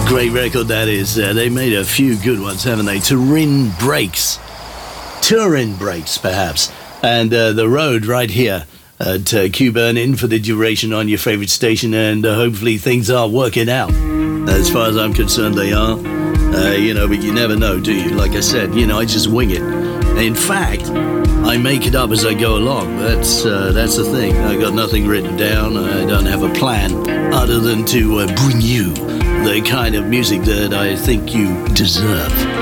Great record that is. They made a few good ones, haven't they? Turin Breaks, perhaps. And The Road right here at Q-Burn, in for the duration on your favorite station, and hopefully things are working out. As far as I'm concerned, they are. But you never know, do you? Like I said, I just wing it. In fact, I make it up as I go along. That's the thing. I got nothing written down. I don't have a plan other than to bring you the kind of music that I think you deserve.